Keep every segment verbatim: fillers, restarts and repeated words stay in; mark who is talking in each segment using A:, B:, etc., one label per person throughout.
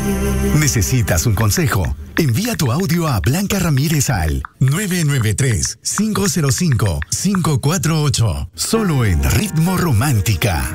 A: ¿Necesitas un consejo? Envía tu audio a Blanca Ramírez al nueve nueve tres, cinco cero cinco, cinco cuatro ocho. Solo en Ritmo Romántica.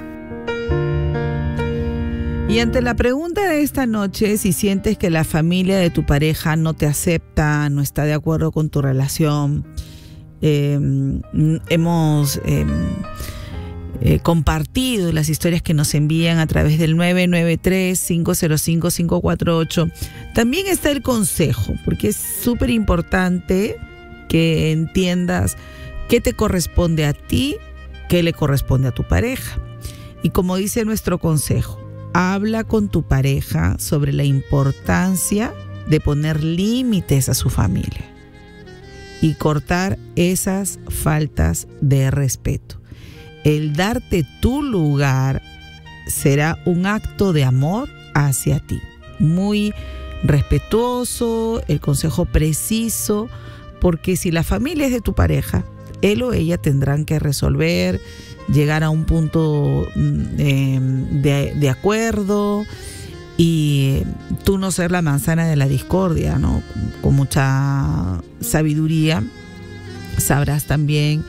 B: Y ante la pregunta de esta noche, si sientes que la familia de tu pareja no te acepta, no está de acuerdo con tu relación, eh, hemos eh, eh, compartido las historias que nos envían a través del nueve nueve tres, cinco cero cinco, cinco cuatro ocho. También está el consejo, porque es súper importante que entiendas qué te corresponde a ti, qué le corresponde a tu pareja. Y como dice nuestro consejo, habla con tu pareja sobre la importancia de poner límites a su familia y cortar esas faltas de respeto. El darte tu lugar será un acto de amor hacia ti. Muy respetuoso, el consejo preciso, porque si la familia es de tu pareja, él o ella tendrán que resolver, llegar a un punto eh, de, de acuerdo y tú no ser la manzana de la discordia, ¿no? Con mucha sabiduría sabrás también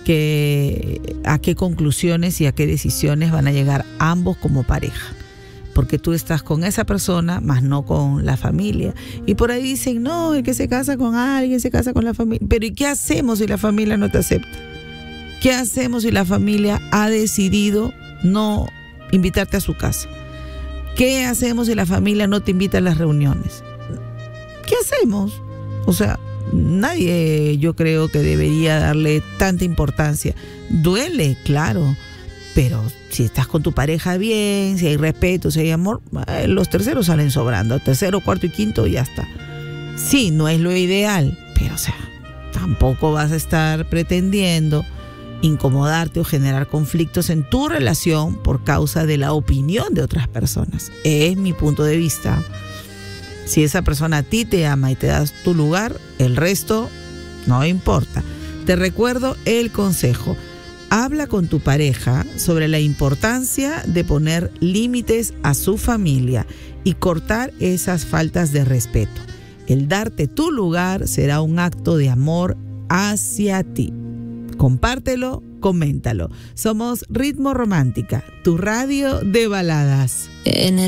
B: que a qué conclusiones y a qué decisiones van a llegar ambos como pareja, porque tú estás con esa persona, más no con la familia. Y por ahí dicen, no, el que se casa con alguien se casa con la familia. Pero ¿y qué hacemos si la familia no te acepta? ¿Qué hacemos si la familia ha decidido no invitarte a su casa? ¿Qué hacemos si la familia no te invita a las reuniones? ¿Qué hacemos? O sea, nadie, yo creo que debería darle tanta importancia. Duele, claro, pero si estás con tu pareja bien, si hay respeto, si hay amor, los terceros salen sobrando. Tercero, cuarto y quinto, ya está. Sí, no es lo ideal, pero o sea, tampoco vas a estar pretendiendo incomodarte o generar conflictos en tu relación por causa de la opinión de otras personas. Es mi punto de vista. Si esa persona a ti te ama y te das tu lugar, el resto no importa. Te recuerdo el consejo. Habla con tu pareja sobre la importancia de poner límites a su familia y cortar esas faltas de respeto. El darte tu lugar será un acto de amor hacia ti. Compártelo, coméntalo. Somos Ritmo Romántica, tu radio de baladas. En el